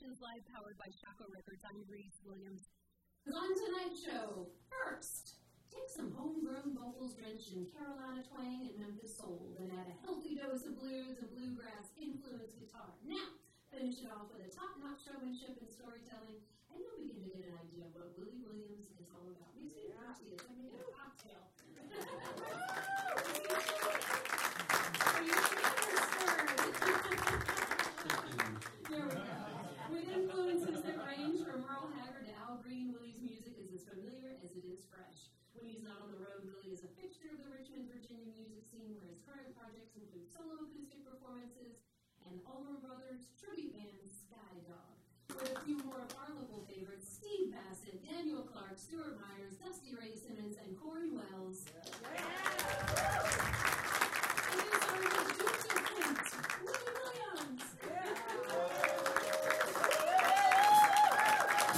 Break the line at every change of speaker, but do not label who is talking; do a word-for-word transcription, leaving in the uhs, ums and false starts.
Musicians Live, powered by Shako Records. I'm Reese Williams.
On tonight's show, first, take some homegrown vocals drenched in Carolina twang and Memphis soul, then add a healthy dose of blues and bluegrass influenced guitar. Now, finish it off with a top-notch showmanship and storytelling, and you'll begin to get an idea of what Willie Williams is all about. Makes me happy as I make a cocktail. Are you sure? There we go. With influences that range from Merle Haggard to Al Green, Willie's music is as familiar as it is fresh. When he's not on the road, Willie is a fixture of the Richmond, Virginia music scene, where his current projects include solo acoustic performances and Allman Brothers tribute band Sky Dog. With a few more of our local favorites, Steve Bassett, Daniel Clark, Stuart Myers, Dusty Ray Simmons,